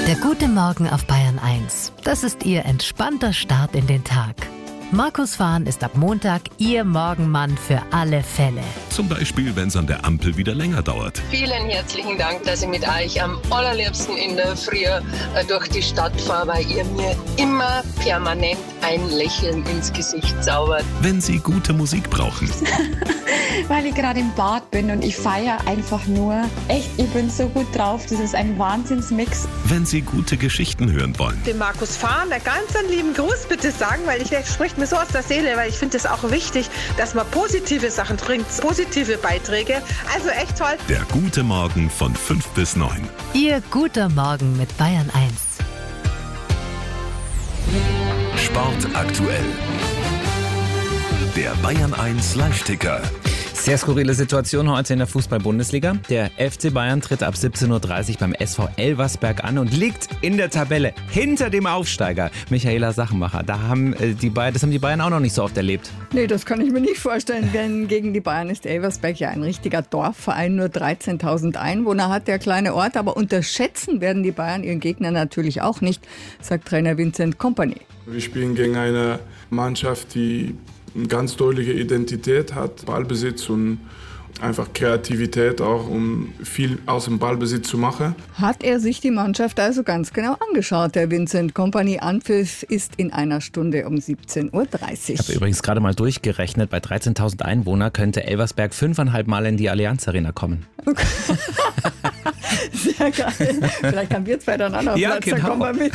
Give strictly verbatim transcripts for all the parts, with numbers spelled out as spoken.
Der gute Morgen auf Bayern eins. Das ist Ihr entspannter Start in den Tag. Markus Fahn ist ab Montag Ihr Morgenmann für alle Fälle. Zum Beispiel, wenn es an der Ampel wieder länger dauert. Vielen herzlichen Dank, dass ich mit euch am allerliebsten in der Früh äh, durch die Stadt fahre, weil ihr mir immer permanent ein Lächeln ins Gesicht zaubert. Wenn Sie gute Musik brauchen. Weil ich gerade im Bad bin und ich feiere einfach nur. Echt, ich bin so gut drauf. Das ist ein Wahnsinnsmix. Wenn Sie gute Geschichten hören wollen. Dem Markus Fahn einen ganz einen lieben Gruß bitte sagen, weil ich, der spricht mir so aus der Seele, weil ich finde es auch wichtig, dass man positive Sachen trinkt, positive Beiträge. Also echt toll. Der gute Morgen von fünf bis neun. Ihr guter Morgen mit Bayern eins. Sport aktuell. Der Bayern eins Live-Ticker. Sehr skurrile Situation heute in der Fußball-Bundesliga. Der F C Bayern tritt ab siebzehn Uhr dreißig beim S V Elversberg an und liegt in der Tabelle hinter dem Aufsteiger Michaela Sachenmacher. Da haben äh, die Bayern, das haben die Bayern auch noch nicht so oft erlebt. Nee, das kann ich mir nicht vorstellen, denn gegen die Bayern ist Elversberg ja ein richtiger Dorfverein, nur dreizehntausend Einwohner hat der kleine Ort, aber unterschätzen werden die Bayern ihren Gegner natürlich auch nicht, sagt Trainer Vincent Kompany. Wir spielen gegen eine Mannschaft, die eine ganz deutliche Identität hat, Ballbesitz und einfach Kreativität auch, um viel aus dem Ballbesitz zu machen. Hat er sich die Mannschaft also ganz genau angeschaut, der Vincent Kompany. Anpfiff ist in einer Stunde um siebzehn Uhr dreißig. Ich habe übrigens gerade mal durchgerechnet, bei dreizehntausend Einwohnern könnte Elversberg fünfeinhalb Mal in die Allianz Arena kommen. Okay. Sehr geil. Vielleicht haben wir zwei dann auch noch ja, Platz, genau. Dann kommen wir mit.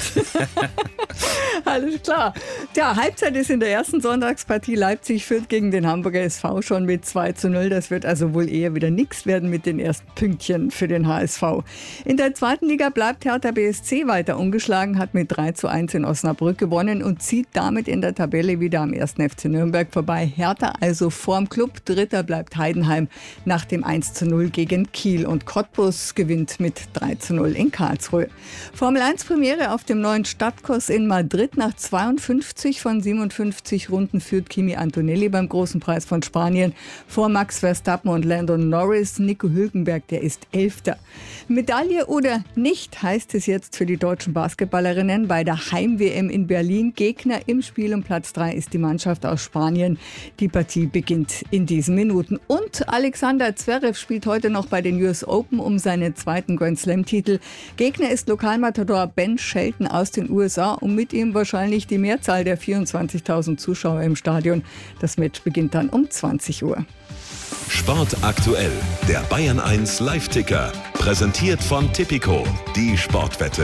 Alles klar. Ja, Halbzeit ist in der ersten Sonntagspartie. Leipzig führt gegen den Hamburger S V schon mit zwei zu null. Das wird also wohl eher wieder nichts werden mit den ersten Pünktchen für den H S V. In der zweiten Liga bleibt Hertha B S C weiter ungeschlagen, hat mit drei zu eins in Osnabrück gewonnen und zieht damit in der Tabelle wieder am ersten F C Nürnberg vorbei. Hertha also vorm Club. Dritter bleibt Heidenheim nach dem eins zu null gegen Kiel. Und Cottbus gewinnt mit drei zu null in Karlsruhe. Formel eins Premiere auf dem neuen Stadtkurs in Madrid. Nach zweiundfünfzig von siebenundfünfzig Runden führt Kimi Antonelli beim Großen Preis von Spanien vor Max Verstappen und Lando Norris. Nico Hülkenberg, der ist Elfter. Medaille oder nicht, heißt es jetzt für die deutschen Basketballerinnen bei der Heim-W M in Berlin. Gegner im Spiel um Platz drei ist die Mannschaft aus Spanien. Die Partie beginnt in diesen Minuten. Und Alexander Zverev spielt heute noch bei den U S Open um seinen zweiten Grand Slam-Titel. Gegner ist Lokalmatador Ben Shelton aus den U S A und mit ihm wahrscheinlich die Mehrzahl der vierundzwanzigtausend Zuschauer im Stadion. Das Match beginnt dann um zwanzig Uhr. Sport aktuell, der Bayern eins Live-Ticker. Präsentiert von Tipico, die Sportwette.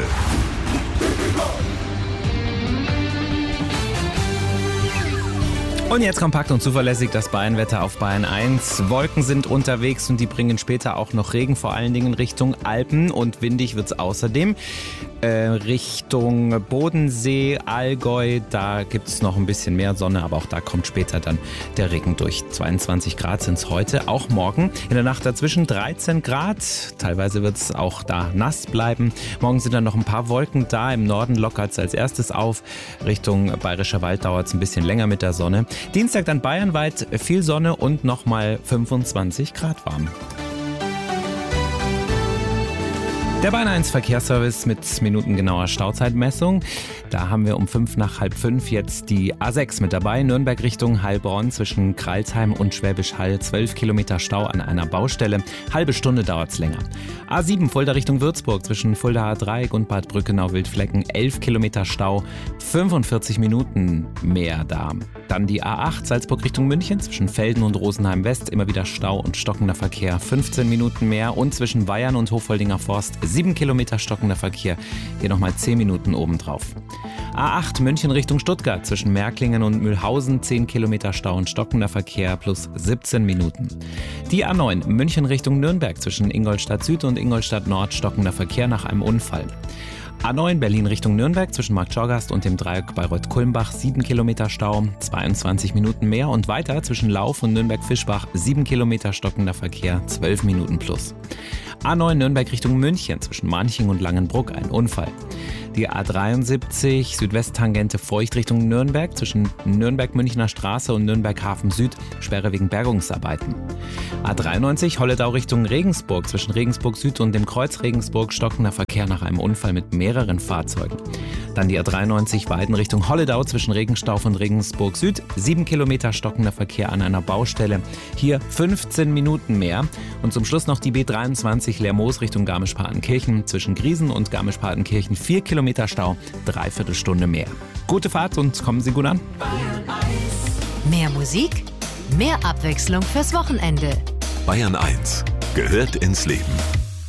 Und jetzt kompakt und zuverlässig das Bayernwetter auf Bayern eins. Wolken sind unterwegs und die bringen später auch noch Regen, vor allen Dingen Richtung Alpen. Und windig wird es außerdem. Äh, Richtung Bodensee, Allgäu, da gibt es noch ein bisschen mehr Sonne, aber auch da kommt später dann der Regen durch. zweiundzwanzig Grad sind es heute, auch morgen. In der Nacht dazwischen dreizehn Grad. Teilweise wird es auch da nass bleiben. Morgen sind dann noch ein paar Wolken da. Im Norden lockert es als erstes auf. Richtung Bayerischer Wald dauert es ein bisschen länger mit der Sonne. Dienstag dann bayernweit viel Sonne und nochmal fünfundzwanzig Grad warm. Der Bayern eins Verkehrsservice mit minutengenauer Stauzeitmessung. Da haben wir um fünf nach halb fünf jetzt die A sechs mit dabei. Nürnberg Richtung Heilbronn zwischen Kralsheim und Schwäbisch Hall. zwölf Kilometer Stau an einer Baustelle. Halbe Stunde dauert's länger. A sieben Fulda Richtung Würzburg zwischen Fulda A drei und Bad Brückenau-Wildflecken. elf Kilometer Stau. fünfundvierzig Minuten mehr da. Dann die A acht Salzburg Richtung München zwischen Velden und Rosenheim West. Immer wieder Stau und stockender Verkehr. fünfzehn Minuten mehr. Und zwischen Weyern und Hofoldinger Forst sieben Kilometer stockender Verkehr. Hier nochmal zehn Minuten obendrauf. A acht München Richtung Stuttgart zwischen Märklingen und Mühlhausen. zehn Kilometer Stau und stockender Verkehr plus siebzehn Minuten. Die A neun München Richtung Nürnberg zwischen Ingolstadt Süd und Ingolstadt Nord. Stockender Verkehr nach einem Unfall. A neun Berlin Richtung Nürnberg zwischen Marktschorgast und dem Dreieck Bayreuth-Kulmbach. sieben Kilometer Stau, zweiundzwanzig Minuten mehr. Und weiter zwischen Lauf und Nürnberg-Fischbach. sieben Kilometer stockender Verkehr, zwölf Minuten plus. A neun Nürnberg Richtung München zwischen Manching und Langenbruck ein Unfall. Die A dreiundsiebzig Südwesttangente Feucht Richtung Nürnberg zwischen Nürnberg-Münchner Straße und Nürnberg-Hafen Süd, Sperre wegen Bergungsarbeiten. A dreiundneunzig Holledau Richtung Regensburg zwischen Regensburg Süd und dem Kreuz Regensburg stockender Verkehr nach einem Unfall mit mehreren Fahrzeugen. Dann die A dreiundneunzig Weiden Richtung Holledau zwischen Regenstauf und Regensburg Süd, sieben Kilometer stockender Verkehr an einer Baustelle, hier fünfzehn Minuten mehr. Und zum Schluss noch die B dreiundzwanzig Lermoos Richtung Garmisch-Partenkirchen zwischen Griesen und Garmisch-Partenkirchen, vier Kilometer Stau, dreiviertel Stunde mehr. Gute Fahrt und kommen Sie gut an. Mehr Musik, mehr Abwechslung fürs Wochenende. Bayern eins gehört ins Leben.